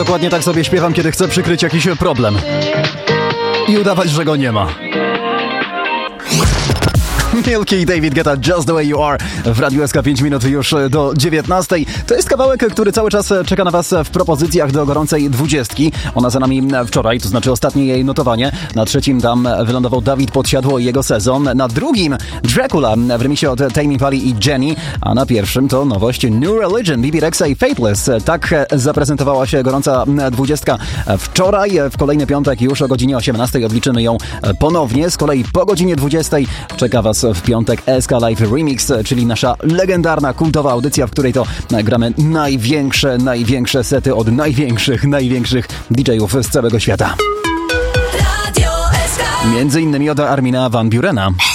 dokładnie tak sobie śpiewam, kiedy chcę przykryć jakiś problem i udawać, że go nie ma. Milky i David Guetta, Just the Way You Are w Radiu SK 5 minut już do 19. To jest kawałek, który cały czas czeka na Was w propozycjach do gorącej 20. Ona za nami wczoraj, to znaczy ostatnie jej notowanie. Na trzecim tam wylądował Dawid Podsiadło i jego Sezon. Na drugim Dracula w remisie od Tame Impala i Jenny. A na pierwszym to nowość New Religion, BB Rexa i Faithless. Tak zaprezentowała się gorąca 20 wczoraj. W kolejny piątek już o godzinie 18 odliczymy ją ponownie. Z kolei po godzinie 20 czeka Was w piątek SK Live Remix, czyli nasza legendarna, kultowa audycja, w której to gramy największe sety od największych DJ-ów z całego świata. Między innymi od Armina van Burena.